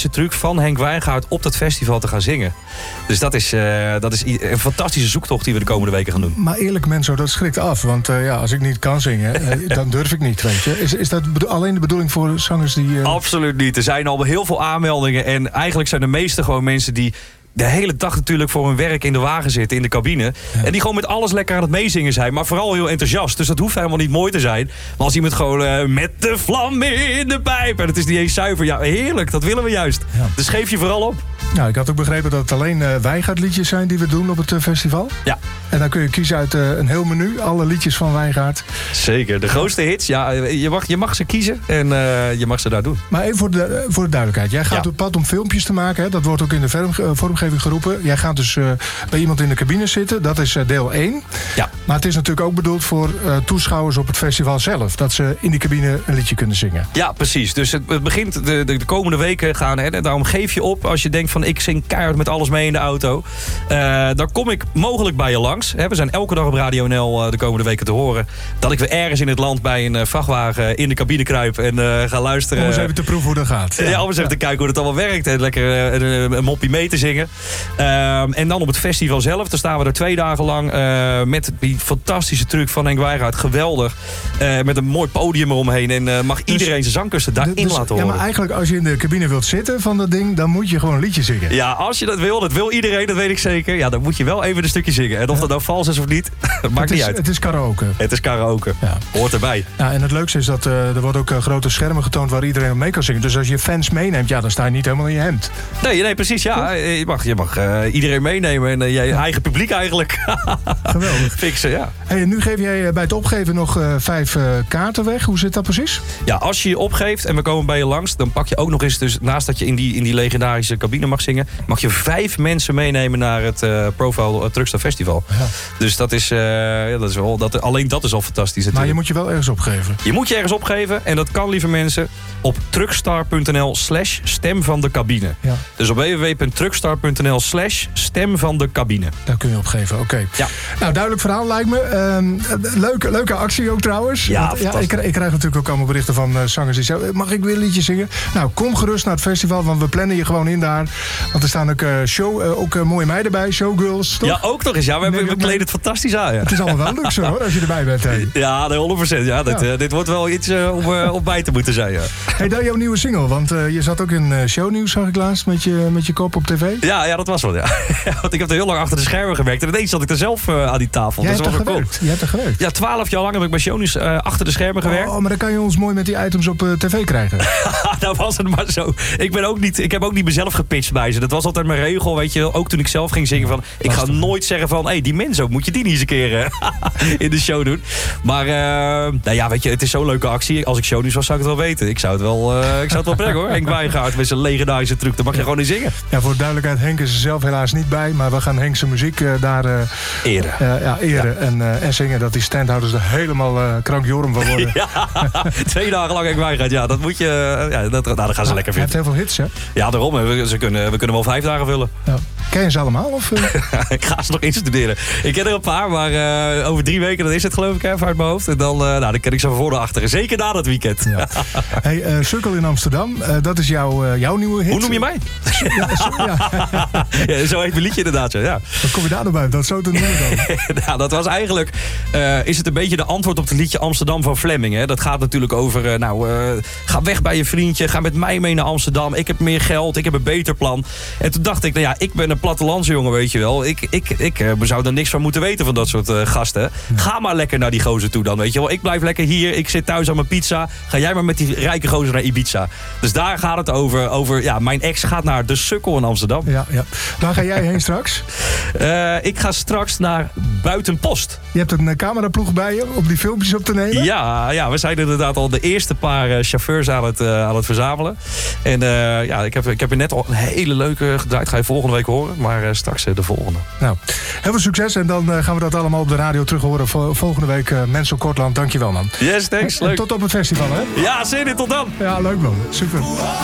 legendarische truc van Henk Wijngaard op dat festival te gaan zingen. Dus dat is een fantastische zoektocht die we de komende weken gaan doen. Maar eerlijk, Menzo, dat schrikt af. Want als ik niet kan zingen, dan durf ik niet, weet je. Is dat alleen de bedoeling voor zangers die... Absoluut niet. Er zijn al heel veel aanmeldingen. En eigenlijk zijn de meeste gewoon mensen die de hele dag natuurlijk voor hun werk in de wagen zitten, in de cabine. Ja. En die gewoon met alles lekker aan het meezingen zijn. Maar vooral heel enthousiast. Dus dat hoeft helemaal niet mooi te zijn. Maar als iemand gewoon met de vlam in de pijp. En het is niet eens zuiver. Ja, heerlijk. Dat willen we juist. Ja. Dus geef je vooral op. Nou, ik had ook begrepen dat het alleen Wijngaard liedjes zijn die we doen op het festival. Ja. En dan kun je kiezen uit een heel menu. Alle liedjes van Wijngaard. Zeker. De grootste hits. Ja, je mag ze kiezen. En je mag ze daar doen. Maar even voor de duidelijkheid. Jij gaat op pad om filmpjes te maken. Hè? Dat wordt ook in de vormgeving geroepen. Jij gaat dus bij iemand in de cabine zitten. Dat is deel 1. Ja. Maar het is natuurlijk ook bedoeld voor toeschouwers op het festival zelf. Dat ze in die cabine een liedje kunnen zingen. Ja, precies. Dus het begint de komende weken gaan. Hè? Daarom geef je op als je denkt van ik zing keihard met alles mee in de auto. Dan kom ik mogelijk bij je langs. We zijn elke dag op Radio NL de komende weken te horen. Dat ik weer ergens in het land bij een vrachtwagen in de cabine kruip en ga luisteren. Om eens even te proeven hoe dat gaat. Ja, om eens even te kijken hoe het allemaal werkt. En lekker een moppie mee te zingen. En dan op het festival zelf. Dan staan we er 2 dagen lang met die fantastische truc van Henk Wijngaard. Geweldig. Met een mooi podium eromheen. En mag iedereen zijn zangkussen daarin laten horen. Ja, maar eigenlijk als je in de cabine wilt zitten van dat ding, dan moet je gewoon een liedje zingen. Ja, als je dat wil iedereen, dat weet ik zeker. Ja, dan moet je wel even een stukje zingen. En of dat nou vals is of niet, dat maakt niet uit. Het is karaoke. Het is karaoke. Ja. Hoort erbij. Ja, en het leukste is dat er wordt ook grote schermen getoond waar iedereen op mee kan zingen. Dus als je fans meeneemt, ja, dan sta je niet helemaal in je hemd. Nee, precies. Ja, je mag iedereen meenemen en je eigen publiek eigenlijk. Geweldig. Fixen, ja. Hey, en nu geef jij bij het opgeven nog 5 kaarten weg. Hoe zit dat precies? Ja, als je je opgeeft en we komen bij je langs, dan pak je ook nog eens, dus naast dat je in die legendarische cabine mag zingen, mag je 5 mensen meenemen naar het Profile Truckstar Festival. Ja. Dus dat is wel, alleen dat is al fantastisch. Maar je moet je wel ergens opgeven. Je moet je ergens opgeven en dat kan, lieve mensen, op truckstar.nl/stem van de cabine. Ja. Dus op www.truckstar.nl/stem van de cabine. Daar kun je opgeven, oké. Ja. Nou, duidelijk verhaal lijkt me. Leuke actie ook trouwens. Ja, ik krijg natuurlijk ook allemaal berichten van zangers die zeggen, mag ik weer een liedje zingen? Nou, kom gerust naar het festival, want we plannen je gewoon in daar. Want er staan ook mooie meiden bij, showgirls, toch? Ja, ook nog eens. Ja, we kleden het fantastisch aan. Ja. Het is allemaal wel luxe hoor, als je erbij bent. Hey. Ja, 100%. Ja, dit wordt wel iets om bij te moeten zijn. Ja. Hey, dan jouw nieuwe single, want je zat ook in shownieuws, zag ik laatst, met je kop op tv. Ja, dat was wel, ja. Want ik heb er heel lang achter de schermen gewerkt en ineens zat ik er zelf aan die tafel. Jij hebt er gewerkt? Ja, 12 jaar lang heb ik bij shownieuws achter de schermen gewerkt. Oh, maar dan kan je ons mooi met die items op tv krijgen. Nou was het maar zo. Ik heb ook niet mezelf gepitcht bij ze. Dat was altijd mijn regel, weet je. Ook toen ik zelf ging zingen van, ik ga nooit zeggen van, die Menzo, moet je die niet eens een keer in de show doen. Maar, nou ja, weet je, het is zo'n leuke actie. Als ik shownieuws was, zou ik het wel weten. Ik zou het wel brengen hoor. Henk Wijngaard met zijn legendarische truc. Daar mag je gewoon in zingen. Ja, voor de duidelijkheid, Henk is er zelf helaas niet bij. Maar we gaan Henk zijn muziek daar eren. Eren en zingen. Dat die standhouders er helemaal krankjorum van worden. Ja, 2 dagen lang Henk Wijngaard. Ja, dat moet je... dan gaan ze lekker vinden. Hij heeft heel veel hits, hè? Ja, daarom. We kunnen wel 5 dagen vullen. Ja. Ken je ze allemaal? Of? Ik ga ze nog instuderen. Ik ken er een paar, maar over 3 weken, dat is het geloof ik, even uit mijn hoofd. En dan ken ik ze van voor naar achteren. Zeker na dat weekend. Ja. Hey, Sukkel in Amsterdam, dat is jouw nieuwe hit. Hoe noem je mij? Ja, zo heet mijn liedje inderdaad. Ja. Wat kom je daar nou bij? Dat zo te noemen dan? Ja, dat was eigenlijk, is het een beetje de antwoord op het liedje Amsterdam van Fleming. Hè? Dat gaat natuurlijk over, ga weg bij je vriendje, ga met mij mee naar Amsterdam. Ik heb meer geld, ik heb een beter plan. En toen dacht ik, ik ben een plattelandsjongen, weet je wel. Ik zou er niks van moeten weten van dat soort gasten. Ja. Ga maar lekker naar die gozer toe dan, weet je wel. Ik blijf lekker hier, ik zit thuis aan mijn pizza. Ga jij maar met die rijke gozer naar Ibiza. Dus daar gaat het over mijn ex gaat naar de Sukkel in Amsterdam. Ja. Waar ga jij heen straks? Ik ga straks naar Buitenpost. Je hebt een cameraploeg bij je om die filmpjes op te nemen? Ja, we zijn inderdaad al de eerste paar chauffeurs aan het verzamelen. En ik heb er net al een hele leuke gedraaid. Ga je volgende week horen, maar straks de volgende. Nou, heel veel succes en dan gaan we dat allemaal op de radio terug horen volgende week. Menzo Kortland, dankjewel man. Yes, thanks. Leuk. En tot op het festival, hè? Ja, zin in, tot dan. Ja, leuk man. Super.